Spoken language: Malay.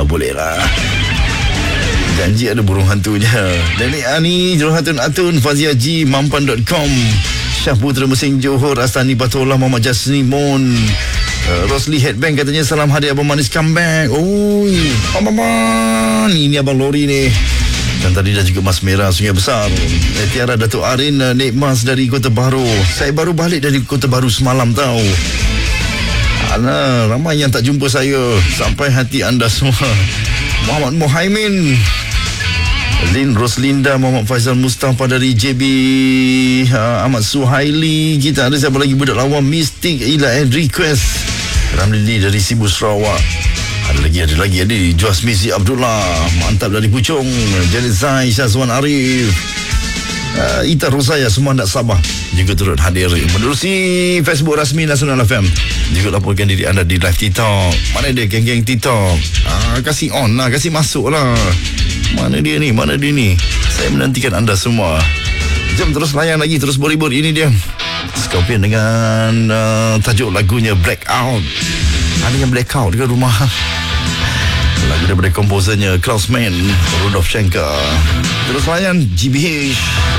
lah, boleh lah. Janji ada burung hantunya. Dan ni Juruhatun Atun, Fazia G, Mampan.com, Syah Putra Mesin Johor, Astani Patullah, Muhammad Jasnimun, Rosli Headbang katanya salam hari Abang Manis comeback. Oi, Abang, ini Abang Lori ni. Dan tadi dah juga Mas Merah Sungai Besar. Tiara Datuk Arin, Nek Mas dari Kota Baru. Saya baru balik dari Kota Baru semalam tau. Alah, ramai yang tak jumpa saya. Sampai hati anda semua. Muhammad Mohaimin, Lin Roslinda, Muhammad Faizal Mustafa dari JB, Ahmad Suhaili. Kita ada siapa lagi? Budak Lawan, Mystic, Ila and Request, Ramli dari Sibu Sarawak. Ada lagi Juas Misi Abdullah, mantap dari Puchong, Jalil Zai, Syazwan Arif, Ita Rosaya, semua tak sabar juga turut hadir menerusi Facebook rasmi Nasional FM. Juga laporkan diri anda di live TikTok. Mana dia geng-geng TikTok? Kasih on lah, kasih masuk lah. Mana dia ni? Saya menantikan anda semua. Jom terus layan lagi, terus boribor. Ini dia Scorpion dengan tajuk lagunya Blackout. Ada yang blackout dekat rumah. Lagu daripada komposernya Klaus Mann, Rudolf Schenker. Terus layan GBH.